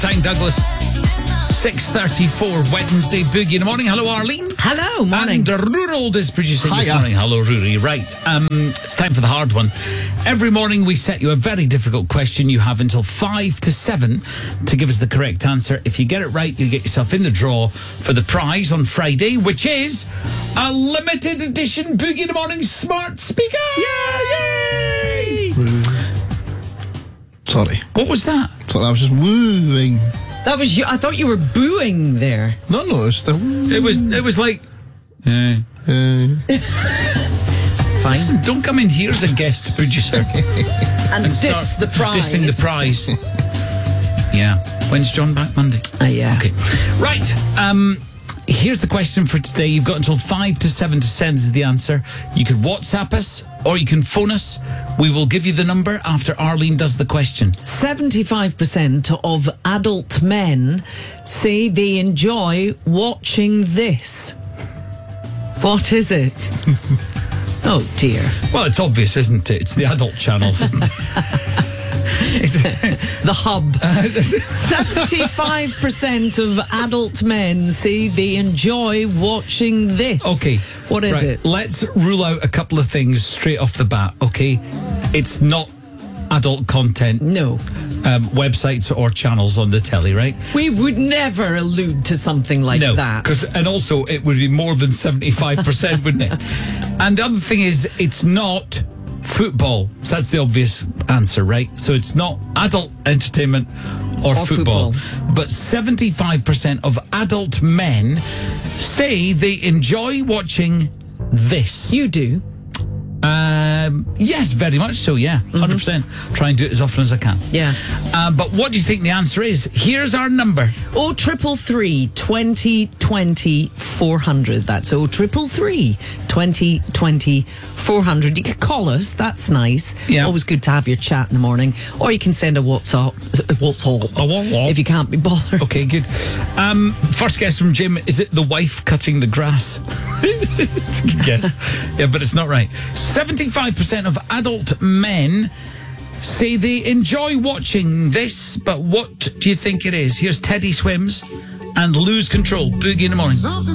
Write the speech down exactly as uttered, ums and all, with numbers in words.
Time, Douglas. six thirty-four Wednesday Boogie in the morning. Hello, Arlene. Hello, morning. And Rurold is producing this Hiya. morning. Hello, Ruri. Right. Um, it's time for the hard one. Every morning we set you a very difficult question. You have until five to seven to give us the correct answer. If you get it right, you get yourself in the draw for the prize on Friday, which is a limited edition Boogie in the Morning smart speaker. Yay! Sorry. What was that? Sorry, I was just wooing. That was you. I thought you were booing there. No, no, it's the woo. It was. It was like. Uh, Uh, Fine. Listen, don't come in here as a guest producer And, and diss start the prize. dissing the prize. Yeah. When's John back? Monday. Ah, yeah. Okay. Right. Um, here's the question for today. You've got until five to seven to send us the answer. You could WhatsApp us or you can phone us. We will give you the number after Arlene does the question. seventy-five percent of adult men say they enjoy watching this. What is it? Oh, dear. Well, it's obvious, isn't it? It's the adult channel, isn't it? It's- The hub. seventy-five percent of adult men say they enjoy watching this. Okay. What is right. it? Let's rule out a couple of things straight off the bat, okay? It's not adult content, No. um, websites or channels on the telly, right? We would never allude to something like No, that. because and also it would be more than seventy-five percent, wouldn't it? And the other thing is, it's not football. So that's the obvious answer, right? So it's not adult entertainment or, Or football. football. But seventy-five percent of adult men say they enjoy watching this. You do. Um, yes, very much so, yeah. one hundred percent. Try and do it as often as I can. Yeah. Uh, but what do you think the answer is? Here's our number. O triple three twenty twenty four hundred. That's O triple three twenty twenty four hundred. You could call us. That's nice. Yeah. Always good to have your chat in the morning. Or you can send a WhatsApp. WhatsApp. A WhatsApp. If you can't be bothered. Okay, good. Um, first guess from Jim. Is it the wife cutting the grass? It's a good guess. Yeah, but it's not right. seventy-five percent of adult men say they enjoy watching this, but what do you think it is? Here's Teddy Swims and Lose Control. Boogie in the Morning.